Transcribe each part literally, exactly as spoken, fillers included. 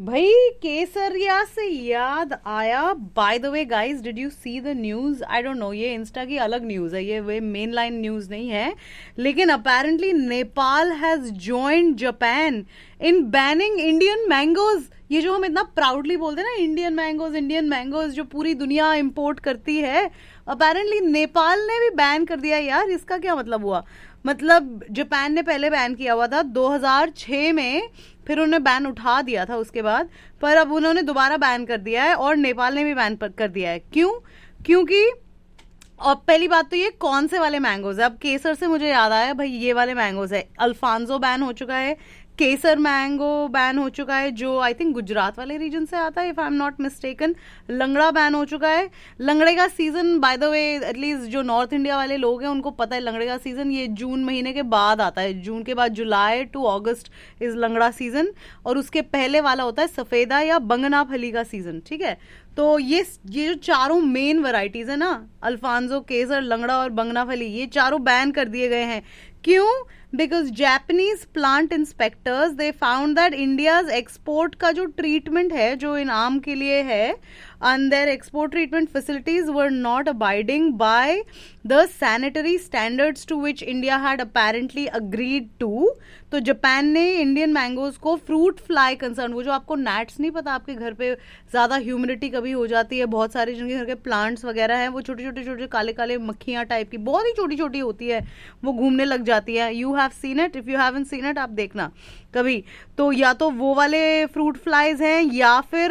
भाई केसरिया से याद आया, by the way guys, did you see the news? I don't know, ये इंस्टा की अलग न्यूज है, ये वे मेन लाइन न्यूज नहीं है, लेकिन apparently Nepal has joined Japan in banning Indian mangoes. ये जो हम इतना प्राउडली बोलते हैं ना, इंडियन मैंगोज इंडियन मैंगोज, जो पूरी दुनिया इंपोर्ट करती है, अपेरेंटली नेपाल ने भी बैन कर दिया। यार इसका क्या मतलब हुआ? मतलब जापान ने पहले बैन किया हुआ था दो हज़ार छह में, फिर उन्होंने बैन उठा दिया था उसके बाद, पर अब उन्होंने दोबारा बैन कर दिया है और नेपाल ने भी बैन कर दिया है। क्यों? क्योंकि और पहली बात तो ये कौन से वाले मैंगोज है। अब केसर से मुझे याद आया, भाई ये वाले मैंगोज है। अल्फांसो बैन हो चुका है, केसर मैंगो बैन हो चुका है जो आई थिंक गुजरात वाले रीजन से आता है, if I am not mistaken. लंगड़ा बैन हो चुका है। लंगड़े का season, by the way, at least जो नॉर्थ इंडिया वाले लोग हैं उनको पता है, लंगड़े का सीजन ये जून महीने के बाद आता है। जून के बाद जुलाई टू अगस्त इज लंगड़ा सीजन, और उसके पहले वाला होता है सफेदा या बंगना फली का सीजन। ठीक है, तो ये ये जो चारों मेन वैरायटीज है ना, अल्फांसो, केसर, लंगड़ा और बंगना फली, ये चारों बैन कर दिए गए हैं। क्यों? Because Japanese plant inspectors they found that India's export का जो treatment है, जो इन आम के लिए है, and their export treatment facilities were not abiding by the sanitary standards to which India had apparently agreed to। तो जापान ने इंडियन मैंगोज को फ्रूट फ्लाई कंसर्न, वो जो आपको नैट्स नहीं पता, आपके घर पे ज्यादा ह्यूमिडिटी कभी हो जाती है, बहुत सारे जिनके घर के प्लांट्स वगैरह हैं, वो छोटे छोटे छोटे काले काले मक्खियां टाइप की, बहुत ही छोटी छोटी होती है, वो घूमने लग जाती है। You have seen it, if you haven't seen it आप देखना कभी। तो या तो वो वाले फ्रूट फ्लाइज हैं, या फिर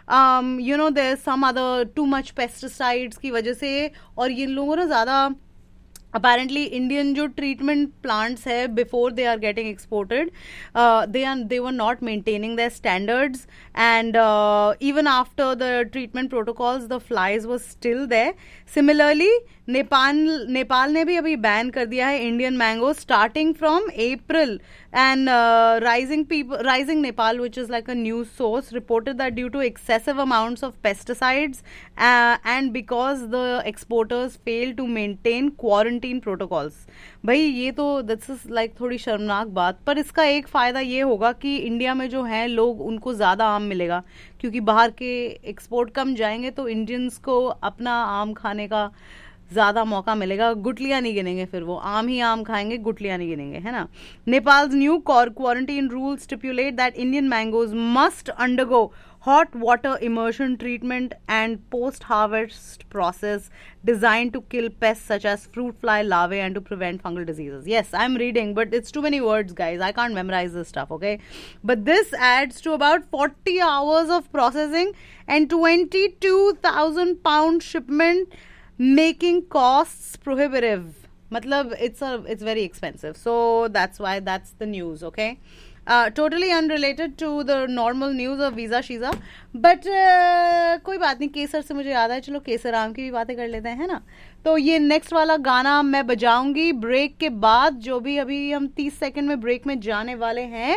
you know there some other too much pesticides की वजह से। और ये लोगों ने ज्यादा apparently Indian जो treatment plants है before they are getting exported, uh, they are they were not maintaining their standards, and uh, even after the treatment protocols the flies were still there। Similarly Nepal Nepal ने भी अभी ban कर दिया है Indian mango starting from April, and uh, rising people rising Nepal, which is like a news source, reported that due to excessive amounts of pesticides uh, and because the exporters failed to maintain quarantine protocols। भाई ये तो this is like थोड़ी शर्मनाक बात, पर इसका एक फायदा ये होगा कि इंडिया में जो है लोग, उनको ज्यादा आम मिलेगा, क्योंकि बाहर के एक्सपोर्ट कम जाएंगे तो इंडियंस को अपना आम खाने का ज्यादा मौका मिलेगा। गुटलियां नहीं गिनेंगे, फिर वो आम ही आम खाएंगे, गुटलियां नहीं गिनेंगे, है ना। Nepals new quarantine rule stipulate that Indian mangoes must undergo hot water immersion treatment and post-harvest process designed to kill pests such as fruit fly larvae and to prevent fungal diseases. Yes, I'm reading, but it's too many words, guys. I can't memorize this stuff, okay? But this adds to about forty hours of processing and twenty-two thousand pound shipment, making costs prohibitive. Matlab, it's a it's very expensive. So that's why that's the news, okay? Uh, totally unrelated to the normal news of visa Sheeza, but uh, कोई बात नहीं। केसर से मुझे याद है, चलो केसर आम की भी बातें कर लेते हैं, है ना। तो ये नेक्स्ट वाला गाना मैं बजाऊंगी ब्रेक के बाद, जो भी अभी हम तीस सेकंड में ब्रेक में जाने वाले हैं।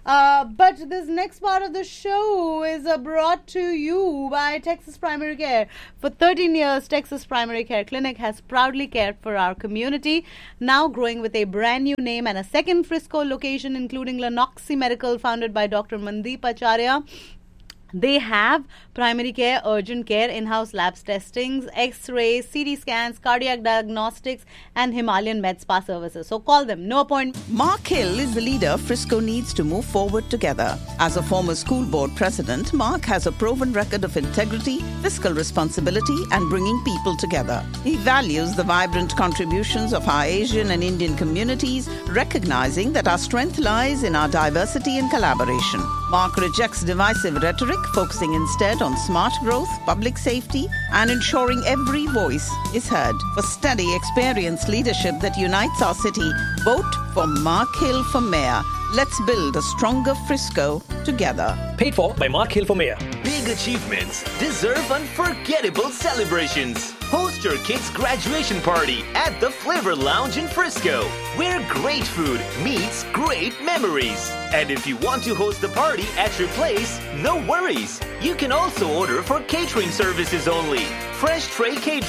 But this next part of the show is brought to you bye Texas primary care. For thirteen years, Texas Primary Care Clinic has proudly cared for our community, now growing with a brand new name and a second Frisco location, including Lenoxi Medical, founded by Doctor Mandeep Acharya. They have primary care, urgent care, in-house labs testings, x-rays, C T scans, cardiac diagnostics, and Himalayan med spa services. So call them. No appointment. Mark Hill is the leader Frisco needs to move forward together. As a former school board president, Mark has a proven record of integrity, fiscal responsibility, and bringing people together. He values the vibrant contributions of our Asian and Indian communities, recognizing that our strength lies in our diversity and collaboration. Mark rejects divisive rhetoric, focusing instead on smart growth, public safety, and ensuring every voice is heard. For steady, experienced leadership that unites our city, vote for Mark Hill for mayor. Let's build a stronger Frisco together. Paid for by Mark Hill for mayor. Big achievements deserve unforgettable celebrations. Host your kids' graduation party at the Flavor Lounge in Frisco, where great food meets great memories. And if you want to host the party at your place, no worries. You can also order for catering services only. Fresh Tray Catering,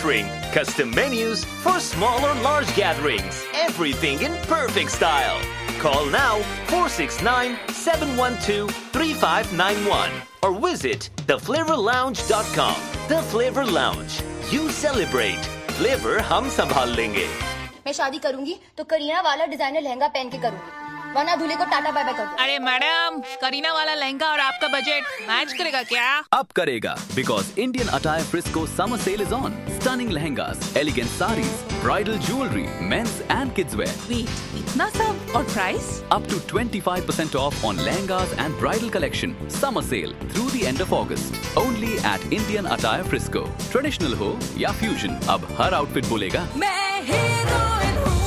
Custom menus for small or large gatherings. Everything in perfect style. Call now four six nine, seven one two, three five nine one or visit the flavor lounge dot com. The Flavor Lounge. You celebrate. Flavor हम संभाल लेंगे. मैं शादी करूंगी तो करीना वाला designer lehenga पहन के करूंगी, वरना दूल्हे को टाटा बाय बाय कर दो. अरे मैडम, करीना वाला लहंगा और आपका बजट मैच करेगा क्या? अब करेगा, because Indian Attire Frisco summer sale is on. Stunning lehengas, elegant sarees, bridal jewelry, men's and kids wear. Wait, इतना सब और price? Up to twenty-five percent off on lehengas and bridal collection. Summer sale through the end of August. Only at Indian Attire Frisco. Traditional हो या fusion, अब हर outfit बोलेगा मैं heroine हूँ.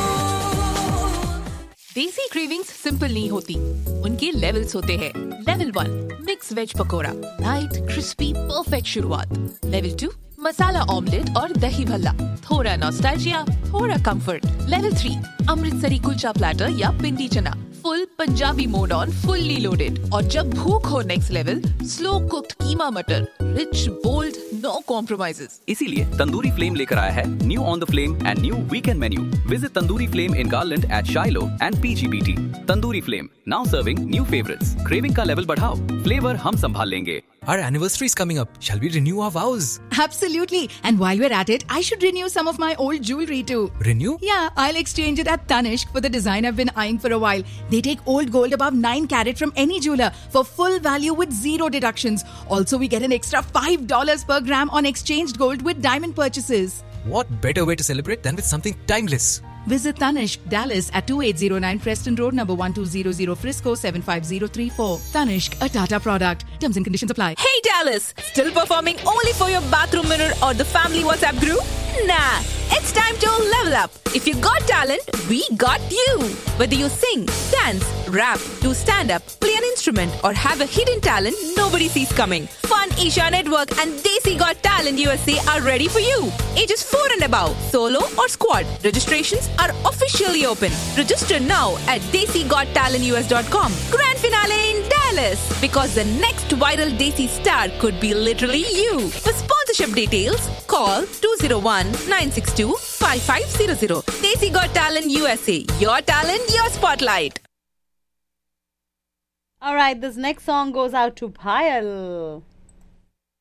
देसी क्रेविंग्स सिंपल नहीं होती, उनके लेवल्स होते हैं. Level one, mix veg pakora, light crispy perfect शुरुआत. लेवल टू, मसाला ऑमलेट और दही भल्ला, थोड़ा नॉस्टैल्जिया, थोड़ा comfort. Level three, Amritsari kulcha platter या पिंडी चना, full Punjabi mode on, fully loaded. और जब भूख हो नेक्स्ट लेवल, स्लो कुक्ड कीमा मटर, रिच बोल्ड, नो कॉम्प्रोमाइजेस. इसीलिए तंदूरी फ्लेम लेकर आया है new on the flame and new weekend menu. Visit tandoori flame in garland eight शाइलो and पीजीबीटी. Tandoori flame now serving new favourites. Craving का लेवल बढ़ाओ, फ्लेवर हम संभाल लेंगे. Our anniversary is coming up. Shall we renew our vows? Absolutely. And while we're at it, I should renew some of my old jewelry too. Renew? Yeah, I'll exchange it at Tanishq for the design I've been eyeing for a while. They take old gold above nine carat from any jeweler for full value with zero deductions. Also, we get an extra five dollars per gram on exchanged gold with diamond purchases. What better way to celebrate than with something timeless? Visit Tanishq, Dallas at twenty-eight oh nine Preston Road, number one two zero zero, Frisco seven five zero three four. Tanishq, a Tata product. Terms and conditions apply. Hey Dallas, still performing only for your bathroom mirror or the family WhatsApp group? Nah, it's time to level up. If you got talent, we got you. Whether you sing, dance, rap, do stand-up, play an instrument or have a hidden talent nobody sees coming, Fun Isha Network and Desi Got Talent U S A are ready for you. Ages four and above, solo or squad. Registrations are officially open. Register now at desi got talent u s dot com. Grand finale in Dallas, because the next viral Desi star could be literally you. For sponsorship details, call two oh one, nine six two, five five zero zero. Desi Got Talent U S A. Your talent, your spotlight. All right, this next song goes out to Payal.